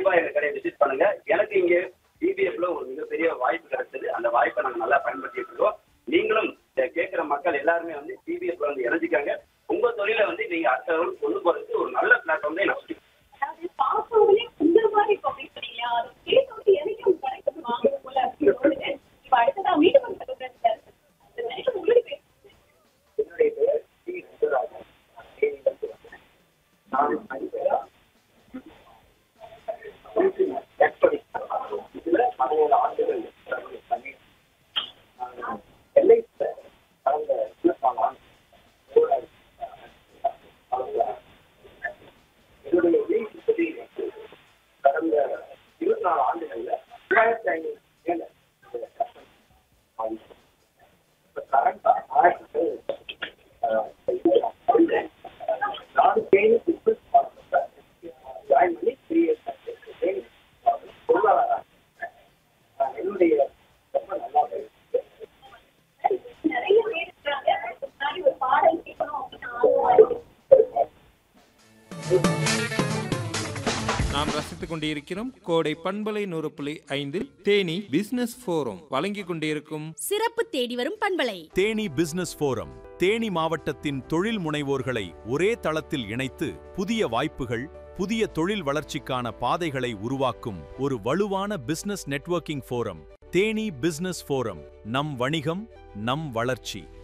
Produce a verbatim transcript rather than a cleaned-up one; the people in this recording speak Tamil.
கண்டிப்பா எங்க கடையை விசிட் பண்ணுங்க. எனக்கு இங்க டிபிஎஃப்ல ஒரு மிகப்பெரிய வாய்ப்பு கிடைச்சது. அந்த வாய்ப்பை நாங்க நல்லா பயன்படுத்திட்டு இருக்கோம். நீங்களும் கேட்கிற மக்கள் எல்லாருமே வந்து டிபிஎஃப்ல வந்து இணைஞ்சிக்காங்க. உங்க தொழிலை வந்து நீங்க அடுத்த லெவலுக்கு கொண்டு போறதுக்கு ஒரு நல்ல பிளாட்ஃபார்ம் தான் நான் சொல்லிக்கிறேன். என்னுடைய பேர் டி. சுந்தரராஜன். நான் இதுல பதினேழு ஆண்டுகள் பண்ணி எல்ஐசில கடந்த இருபத்தி நாலு ஆண்டு என்னுடைய எல்ஐசி தொழில் கடந்த இருபத்தி நாலு ஆண்டுகள்ல ரெண்டாயிரத்தி ஐநூறு மேல இப்ப கரண்டா ஆயிரத்து நாலு பேர் ஜாயின் பண்ணி த்ரீ இயர்ஸ் பொருளாதார என்னுடைய ரொம்ப நல்லா நாம் ரசித்துக் கொண்டிருக்கிறோம் கோடை பண்பலை நூறு புள்ளி ஐந்து தேனி பிசினஸ் போரம் வழங்கிக் கொண்டிருக்கும் சிறப்பு தேடி வரும் பண்பலை தேனி பிசினஸ் போரம். தேனி மாவட்டத்தின் தொழில் முனைவோர்களை ஒரே தளத்தில் இணைத்து புதிய வாய்ப்புகள், புதிய தொழில் வளர்ச்சிக்கான பாதைகளை உருவாக்கும் ஒரு வலுவான business networking forum. Theni business forum. நம் வணிகம், நம் வளர்ச்சி.